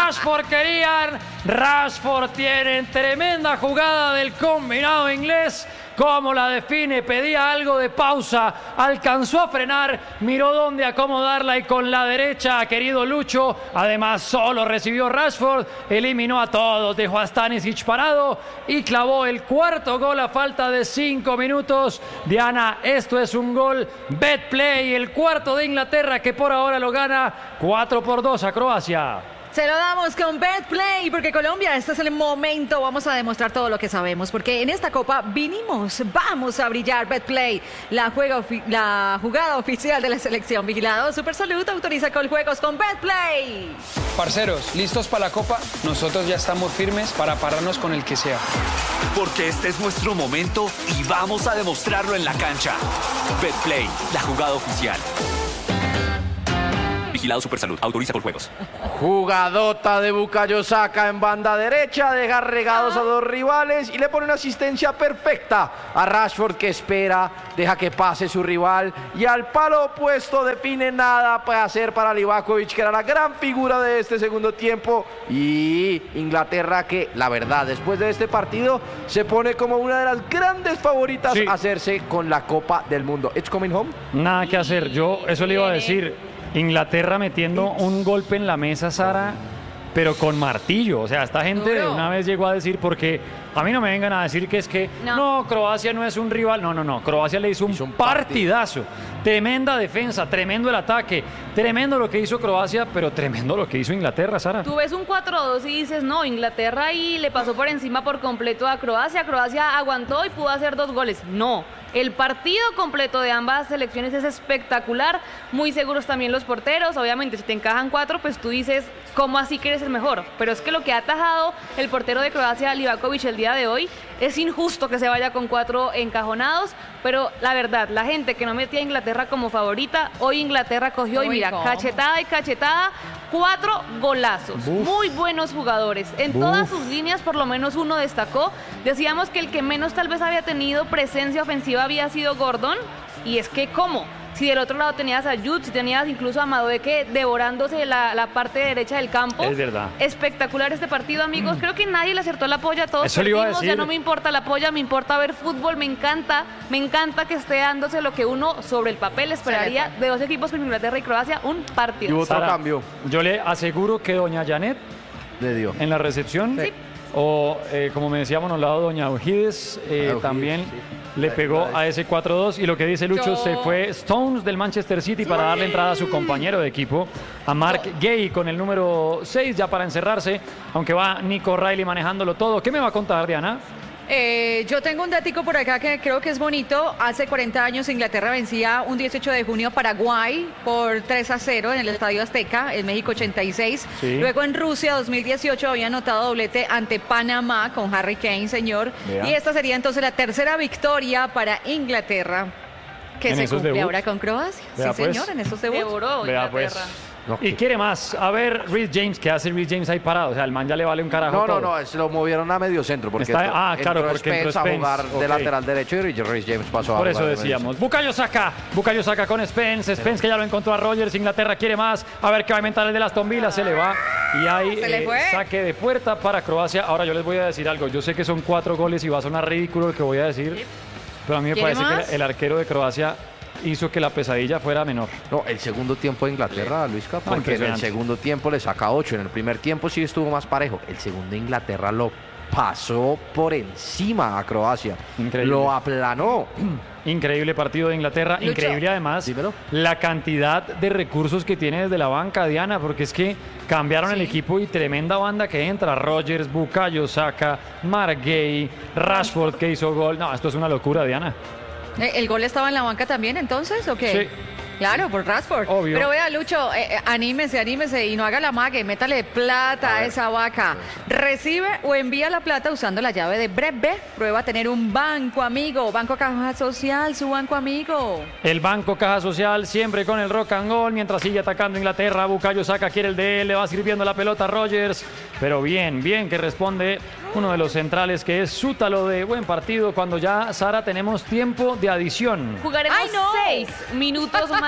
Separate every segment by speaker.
Speaker 1: Rashford querían. Rashford tiene tremenda jugada del combinado inglés. ¿Cómo la define? Pedía algo de pausa, alcanzó a frenar, miró dónde acomodarla y con la derecha, querido Lucho, además solo recibió Rashford, eliminó a todos, dejó a Stanisic parado y clavó el cuarto gol a falta de 5 minutos. Diana, esto es un gol Betplay, el cuarto de Inglaterra que por ahora lo gana 4-2 a Croacia.
Speaker 2: Se lo damos con Betplay, porque Colombia, este es el momento, vamos a demostrar todo lo que sabemos, porque en esta Copa vamos a brillar. Betplay, la jugada oficial de la selección. Vigilado Supersalud, autoriza con juegos con Betplay.
Speaker 3: Parceros, ¿listos para la Copa? Nosotros ya estamos firmes para pararnos con el que sea.
Speaker 4: Porque este es nuestro momento y vamos a demostrarlo en la cancha. Betplay, la jugada oficial. Vigilado Supersalud, autoriza con juegos.
Speaker 5: Jugadota de Bukayo Saka en banda derecha, deja regados a dos rivales y le pone una asistencia perfecta a Rashford, que espera, deja que pase su rival y al palo opuesto define nada para hacer para Livakovic, que era la gran figura de este segundo tiempo. Y Inglaterra, que la verdad después de este partido se pone como una de las grandes favoritas a hacerse con la Copa del Mundo. It's coming home.
Speaker 1: Nada que hacer, yo eso le iba a decir. Inglaterra metiendo un golpe en la mesa, Sara, pero con martillo. O sea, esta gente de una vez llegó a decir, porque a mí no me vengan a decir que es que no, Croacia no es un rival. No, Croacia le hizo un partidazo. Tremenda defensa, tremendo el ataque, tremendo lo que hizo Croacia, pero tremendo lo que hizo Inglaterra, Sara.
Speaker 6: Tú ves un 4-2 y dices, no, Inglaterra ahí le pasó por encima por completo a Croacia. Croacia aguantó y pudo hacer 2 goles. No. El partido completo de ambas selecciones es espectacular, muy seguros también los porteros. Obviamente, si te encajan 4, pues tú dices, ¿cómo así que eres el mejor? Pero es que lo que ha atajado el portero de Croacia, Livakovic, el día de hoy, es injusto que se vaya con 4 encajonados. Pero la verdad, la gente que no metía a Inglaterra como favorita, hoy Inglaterra cogió y mira, cachetada y cachetada, 4 golazos. Muy buenos jugadores. En todas sus líneas, por lo menos uno destacó. Decíamos que el que menos tal vez había tenido presencia ofensiva había sido Gordon. Y es que, ¿cómo? Si del otro lado tenías a Jude, si tenías incluso a Madueke devorándose la parte derecha del campo.
Speaker 1: Es verdad.
Speaker 6: Espectacular este partido, amigos. Creo que nadie le acertó la polla a todos.
Speaker 1: Eso le iba a decir.
Speaker 6: Ya no me importa la polla, me importa ver fútbol. Me encanta que esté dándose lo que uno sobre el papel esperaría de 2 equipos como Inglaterra y Croacia, un partido.
Speaker 5: Y otro
Speaker 1: Sara,
Speaker 5: cambio.
Speaker 1: Yo le aseguro que doña Janet
Speaker 5: le dio
Speaker 1: en la recepción, o como me decíamos, al lado doña Eugides, también le pegó a ese 4-2. Y lo que dice Lucho, se fue Stones del Manchester City para darle entrada a su compañero de equipo, a Mark Gay, con el número 6 ya para encerrarse, aunque va Nico Riley manejándolo todo. ¿Qué me va a contar, Diana?
Speaker 2: Yo tengo un datico por acá que creo que es bonito. Hace 40 años Inglaterra vencía un 18 de junio a Paraguay por 3-0 en el Estadio Azteca, en México 86. Luego en Rusia 2018 había anotado doblete ante Panamá con Harry Kane, señor. Y esta sería entonces la tercera victoria para Inglaterra, que se cumple ahora con Croacia.
Speaker 1: Vea,
Speaker 2: sí, señor, en esos debuts.
Speaker 6: Devoró Inglaterra.
Speaker 1: Y quiere más. A ver, Reece James, ¿qué hace Reece James ahí parado? O sea, el man ya le vale un carajo.
Speaker 5: No, se lo movieron a medio centro porque
Speaker 1: claro, porque
Speaker 5: Spence a jugar de lateral derecho y Reece James pasó a
Speaker 1: Por
Speaker 5: jugar.
Speaker 1: eso decíamos. Bukayo Saka con Spence que ya lo encontró a Rogers. Inglaterra quiere más. A ver qué va a inventar el de Aston Villa. Se le va. Y hay saque de puerta para Croacia. Ahora yo les voy a decir algo. Yo sé que son 4 goles y va a sonar ridículo lo que voy a decir, pero a mí me parece que el arquero de Croacia hizo que la pesadilla fuera menor.
Speaker 5: No, el segundo tiempo de Inglaterra, Luisca, porque en el segundo tiempo le saca 8, en el primer tiempo sí estuvo más parejo, el segundo Inglaterra lo pasó por encima a Croacia.
Speaker 1: Increíble.
Speaker 5: Lo aplanó.
Speaker 1: Increíble partido de Inglaterra, Lucho. Increíble además la cantidad de recursos que tiene desde la banca, Diana, porque es que cambiaron el equipo y tremenda banda que entra. Rogers, Bukayo Saka, Mark Gay, Rashford que hizo gol. No, esto es una locura, Diana.
Speaker 2: ¿El gol estaba en la banca también entonces o qué?
Speaker 1: Sí.
Speaker 2: Claro, por Rashford.
Speaker 1: Obvio.
Speaker 2: Pero vea, Lucho, anímese y no haga la mague, métale plata a esa vaca. Recibe o envía la plata usando la llave de Breve. Prueba a tener un banco amigo, Banco Caja Social, su banco amigo.
Speaker 1: El Banco Caja Social siempre con el rock and roll, mientras sigue atacando Inglaterra. Bukayo Saka quiere el de él, le va sirviendo la pelota a Rogers. Pero bien que responde uno de los centrales, que es Sútalo, de buen partido, cuando ya, Sara, tenemos tiempo de adición.
Speaker 6: Jugaremos 6 minutos más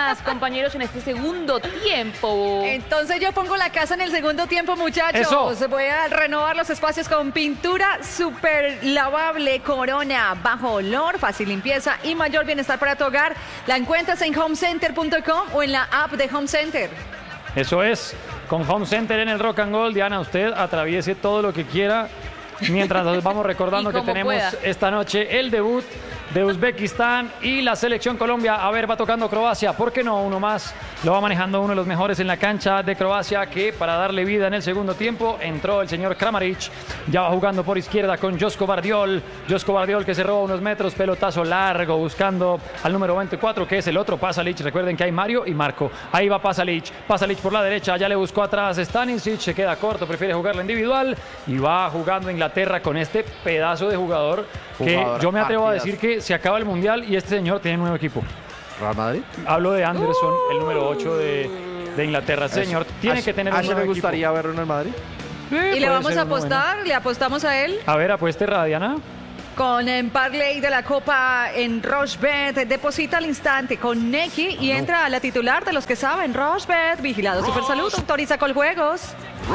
Speaker 6: más, compañeros, en este segundo tiempo?
Speaker 2: Entonces yo pongo la casa en el segundo tiempo, muchachos.
Speaker 1: Eso.
Speaker 2: Voy a renovar los espacios con pintura super lavable Corona, bajo olor, fácil limpieza y mayor bienestar para tu hogar. La encuentras en homecenter.com o en la app de Home Center.
Speaker 1: Eso es, con Home Center en el Rock and Gold. Diana, usted atraviese todo lo que quiera mientras nos vamos recordando
Speaker 6: Y
Speaker 1: que
Speaker 6: como
Speaker 1: tenemos
Speaker 6: pueda.
Speaker 1: esta noche el debut de Uzbekistán y la selección Colombia. A ver, va tocando Croacia. ¿Por qué no? Uno más. Lo va manejando uno de los mejores en la cancha de Croacia, que para darle vida en el segundo tiempo entró el señor Kramaric. Ya va jugando por izquierda con Josko Vardiol. Josko Vardiol que se roba unos metros, pelotazo largo, buscando al número 24, que es el otro Pasalic. Recuerden que hay Mario y Marco. Ahí va Pasalic. Pasalic por la derecha, ya le buscó atrás Stanisic. Se queda corto, prefiere jugarla individual. Y va jugando Inglaterra con este pedazo de jugador que yo me atrevo a decir que se acaba el Mundial y este señor tiene un nuevo equipo.
Speaker 5: ¿Real Madrid?
Speaker 1: Hablo de Anderson, el número 8 de Inglaterra. Este señor tiene que tener un
Speaker 5: ¿A
Speaker 1: nuevo
Speaker 5: me
Speaker 1: equipo.
Speaker 5: gustaría verlo en el Madrid?
Speaker 2: Y le
Speaker 1: Puede
Speaker 2: vamos
Speaker 1: ser
Speaker 2: a
Speaker 1: uno bueno.
Speaker 2: apostar, le apostamos a él
Speaker 1: A ver, apueste, Radiana.
Speaker 2: con en parlay de la Copa en Rochebet. Deposita al instante con Neki y entra a la titular de los que saben. Rochebet, vigilado Supersalud, autoriza con juegos.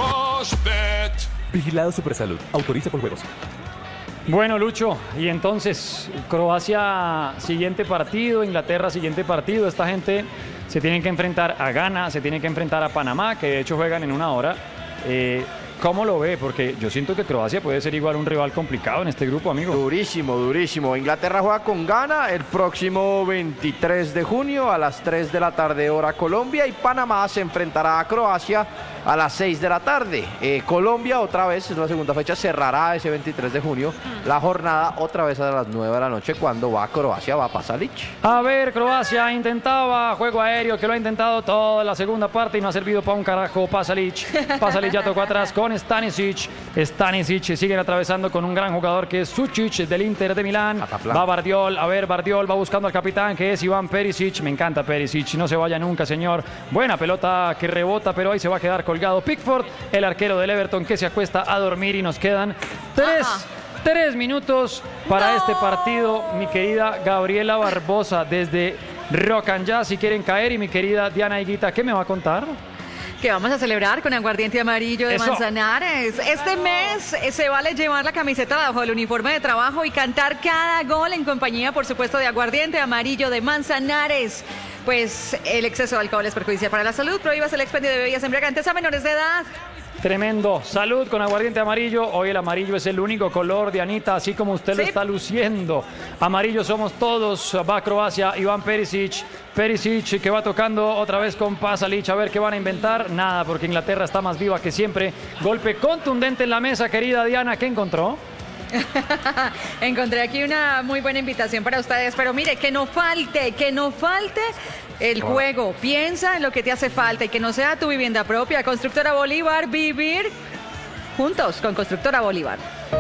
Speaker 7: Vigilado Supersalud. Autoriza con juegos.
Speaker 1: Bueno, Lucho, y entonces Croacia siguiente partido, Inglaterra siguiente partido. Esta gente se tiene que enfrentar a Ghana, se tiene que enfrentar a Panamá, que de hecho juegan en una hora. ¿Cómo lo ve? Porque yo siento que Croacia puede ser igual un rival complicado en este grupo, amigo.
Speaker 5: Durísimo, durísimo. Inglaterra juega con Ghana el próximo 23 de junio a las 3 de la tarde hora Colombia, y Panamá se enfrentará a Croacia a las 6 de la tarde. Colombia otra vez, es la segunda fecha, cerrará ese 23 de junio la jornada otra vez a las 9 de la noche cuando va a Croacia, va Pasalic.
Speaker 1: A ver, Croacia intentaba juego aéreo, que lo ha intentado toda la segunda parte y no ha servido para un carajo. Pasalic. Pasalic ya tocó atrás con Stanisic. Stanisic siguen atravesando con un gran jugador que es Sucic del Inter de Milán.
Speaker 5: Cataplan.
Speaker 1: Va Vardiol. A ver, Vardiol va buscando al capitán, que es Iván Perisic. Me encanta Perisic. No se vaya nunca, señor. Buena pelota que rebota, pero ahí se va a quedar colgado Pickford, el arquero del Everton, que se acuesta a dormir, y nos quedan tres minutos para este partido. Mi querida Gabriela Barbosa desde Rock and Jazz, si quieren caer, y mi querida Diana Higuita, ¿qué me va a contar?
Speaker 2: Que vamos a celebrar con aguardiente amarillo de
Speaker 1: Eso.
Speaker 2: Manzanares. Este mes se vale llevar la camiseta bajo el uniforme de trabajo y cantar cada gol en compañía, por supuesto, de aguardiente amarillo de Manzanares. Pues el exceso de alcohol es perjudicial para la salud. Prohíbas el expendio de bebidas embriagantes a menores de edad.
Speaker 1: Tremendo. Salud con aguardiente amarillo. Hoy el amarillo es el único color, Dianita, así como usted lo
Speaker 2: Sí.
Speaker 1: está luciendo. Amarillo somos todos. Va Croacia, Iván Perisic. Perisic que va tocando otra vez con Pasalic. A ver qué van a inventar. Nada, porque Inglaterra está más viva que siempre. Golpe contundente en la mesa, querida Diana. ¿Qué encontró?
Speaker 2: Encontré aquí una muy buena invitación para ustedes, pero mire, que no falte el juego. Piensa en lo que te hace falta y que no sea tu vivienda propia. Constructora Bolívar, vivir juntos con Constructora Bolívar.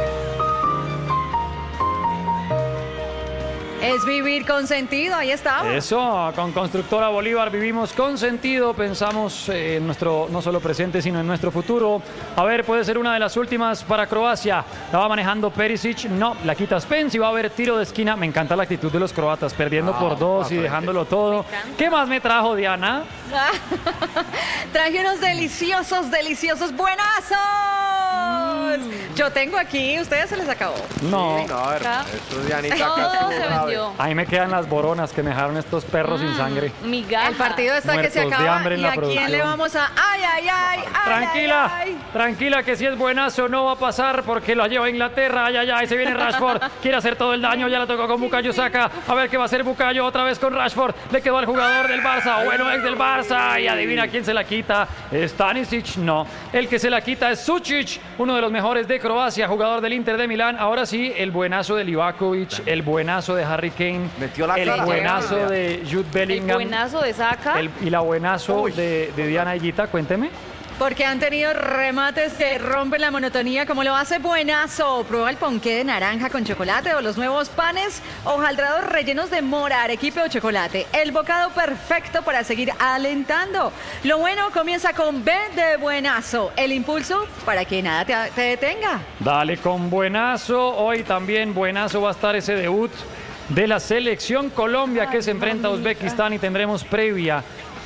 Speaker 2: Es vivir con sentido, ahí está.
Speaker 1: Eso, con Constructora Bolívar vivimos con sentido, pensamos en nuestro no solo presente, sino en nuestro futuro. A ver, puede ser una de las últimas para Croacia. La va manejando Perisic, no, la quita Spence y va a haber tiro de esquina. Me encanta la actitud de los croatas, perdiendo por dos y dejándolo todo. ¿Qué más me trajo, Diana?
Speaker 2: Traje unos deliciosos, buenazos. Yo tengo aquí, ustedes se les acabó.
Speaker 1: No,
Speaker 5: No, a ver, esto es Dianita, acá
Speaker 6: Todo
Speaker 5: estuvo
Speaker 6: se
Speaker 5: grave.
Speaker 6: vendió.
Speaker 1: ahí me quedan las boronas que me dejaron estos perros sin sangre.
Speaker 6: Migaja.
Speaker 2: El partido está que se
Speaker 1: Muertos de
Speaker 2: acaba.
Speaker 1: hambre en
Speaker 2: ¿Y
Speaker 1: la
Speaker 2: a quién
Speaker 1: producción.
Speaker 2: le vamos a...? ¡Ay, ay, ay!
Speaker 1: Tranquila,
Speaker 2: ay, ay!
Speaker 1: tranquila, que si es buenazo no va a pasar porque lo lleva Inglaterra. Ay, ay, ay, se viene Rashford, quiere hacer todo el daño, ya la tocó con Bukayo Saka. A ver qué va a hacer Bukayo otra vez con Rashford. Le quedó al jugador del Barça, o bueno, ex del Barça. Y adivina quién se la quita. Stanisic, no. El que se la quita es Sucic, uno de los mejores de Croacia, jugador del Inter de Milán. Ahora sí, el buenazo de Livakovic, el buenazo de Harry Kane,
Speaker 5: Metió la
Speaker 1: el
Speaker 5: cara.
Speaker 1: buenazo de Jude
Speaker 6: El
Speaker 1: Bellingham,
Speaker 6: buenazo de Saka.
Speaker 1: y la buenazo de Diana Higuita. Cuénteme.
Speaker 2: Porque han tenido remates que rompen la monotonía, como lo hace buenazo. Prueba el ponqué de naranja con chocolate o los nuevos panes hojaldrados rellenos de mora, arequipe o chocolate. El bocado perfecto para seguir alentando. Lo bueno comienza con B de buenazo. El impulso para que nada te detenga.
Speaker 1: Dale con buenazo. Hoy también buenazo va a estar ese debut de la selección Colombia que se enfrenta a Uzbekistán y tendremos previa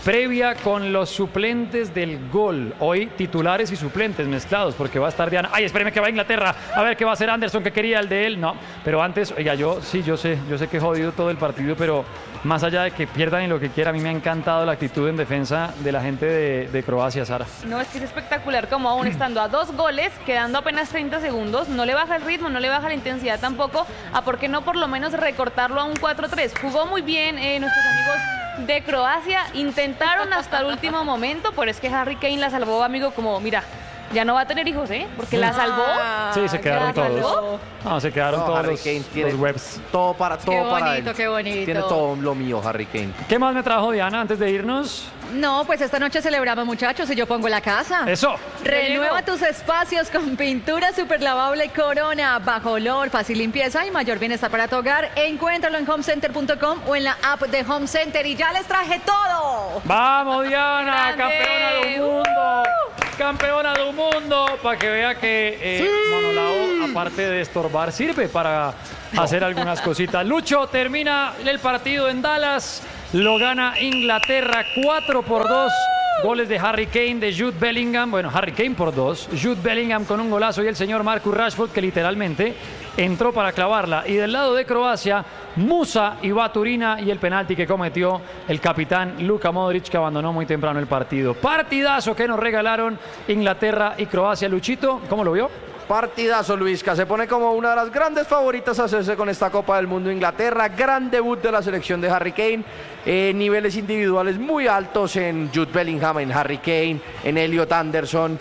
Speaker 1: con los suplentes del gol. Hoy titulares y suplentes mezclados porque va a estar Diana. Ay, espéreme que va a Inglaterra. A ver qué va a hacer Anderson, que quería el de él. No, pero antes, oiga, yo sé que he jodido todo el partido, pero más allá de que pierdan y lo que quiera, a mí me ha encantado la actitud en defensa de la gente de Croacia, Sara.
Speaker 6: No, es que es espectacular como aún estando a 2 goles, quedando apenas 30 segundos, no le baja el ritmo, no le baja la intensidad tampoco, a por qué no por lo menos recortarlo a un 4-3. Jugó muy bien nuestros amigos de Croacia, intentaron hasta el último momento, pero es que Harry Kane la salvó, amigo, como, mira, ya no va a tener hijos, porque la salvó.
Speaker 1: Sí, se quedaron todos. No, se quedaron todos los webs.
Speaker 5: Todo para él.
Speaker 2: Qué bonito.
Speaker 5: Tiene todo lo mío, Harry Kane.
Speaker 1: ¿Qué más me trajo Diana antes de irnos?
Speaker 2: No, pues esta noche celebramos, muchachos, y yo pongo la casa.
Speaker 1: Eso.
Speaker 2: Renueva tus espacios con pintura super lavable Corona, bajo olor, fácil limpieza y mayor bienestar para tu hogar. Encuéntralo en homecenter.com o en la app de Home Center. Y ya les traje todo.
Speaker 1: Vamos, Diana,
Speaker 6: ¡Grande!
Speaker 1: campeona del mundo. Campeona del mundo, para que vea que Monolao, aparte de estorbar, sirve para hacer algunas cositas. Lucho, termina el partido en Dallas, lo gana Inglaterra 4-2. Goles de Harry Kane, de Jude Bellingham, bueno, Harry Kane por 2, Jude Bellingham con un golazo y el señor Marcus Rashford que literalmente entró para clavarla. Y del lado de Croacia, Musa y Baturina y el penalti que cometió el capitán Luka Modric, que abandonó muy temprano el partido. Partidazo que nos regalaron Inglaterra y Croacia. Luchito, ¿cómo lo vio?
Speaker 5: Partidazo, Luisca. Se pone como una de las grandes favoritas a hacerse con esta Copa del Mundo Inglaterra. Gran debut de la selección de Harry Kane. Niveles individuales muy altos en Jude Bellingham, en Harry Kane, en Elliot Anderson,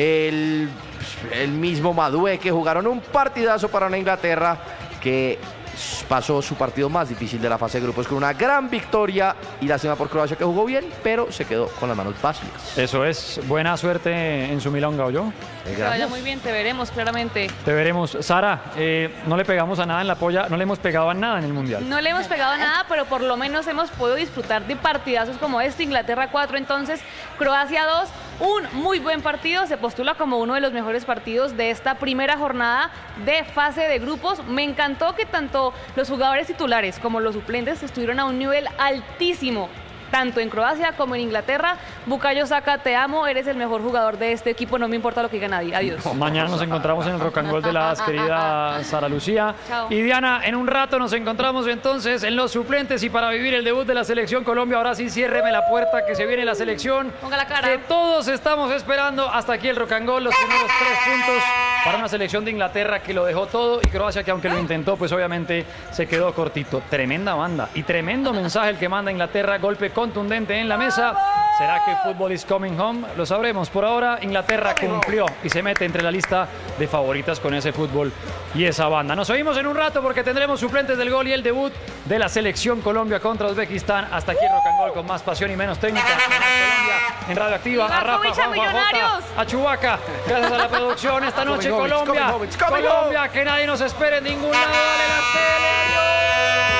Speaker 5: el mismo Madueke, que jugaron un partidazo para una Inglaterra que pasó su partido más difícil de la fase de grupos con una gran victoria, y lástima por Croacia, que jugó bien, pero se quedó con las manos vacías.
Speaker 1: Eso es, buena suerte en su milonga, ¿o yo?
Speaker 6: Que vaya muy bien, te veremos claramente.
Speaker 1: Te veremos. Sara, no le pegamos a nada en la polla, no le hemos pegado a nada en el Mundial.
Speaker 6: No le hemos pegado a nada, pero por lo menos hemos podido disfrutar de partidazos como este. Inglaterra 4, entonces Croacia 2. Un muy buen partido, se postula como uno de los mejores partidos de esta primera jornada de fase de grupos. Me encantó que tanto los jugadores titulares como los suplentes estuvieron a un nivel altísimo, tanto en Croacia como en Inglaterra. Bukayo Saka, te amo, eres el mejor jugador de este equipo, no me importa lo que diga nadie. Adiós.
Speaker 1: Mañana nos encontramos en el Rock and Roll de las queridas Sara Lucía.
Speaker 6: Chao.
Speaker 1: Y Diana, en un rato nos encontramos entonces en los suplentes y para vivir el debut de la selección Colombia. Ahora sí, ciérreme la puerta, que se viene la selección.
Speaker 6: Ponga la cara.
Speaker 1: Que todos estamos esperando. Hasta aquí el Rock and Roll, los primeros 3 puntos para una selección de Inglaterra que lo dejó todo, y Croacia que, aunque lo intentó, pues obviamente se quedó cortito. Tremenda banda y tremendo mensaje el que manda Inglaterra. Golpe contundente en la mesa. ¿Será que fútbol is coming home? Lo sabremos. Por ahora, Inglaterra cumplió y se mete entre la lista de favoritas con ese fútbol y esa banda. Nos oímos en un rato porque tendremos suplentes del gol y el debut de la selección Colombia contra Uzbekistán. Hasta aquí Rock and Roll, con más pasión y menos técnica. Colombia en Radioactiva. A Rafa, Juan,
Speaker 6: Millonarios.
Speaker 1: a Chubaca. Gracias a la producción. Esta noche Colombia. Colombia, que nadie nos espere en ningún lado. Dale la serie. ¡Adiós!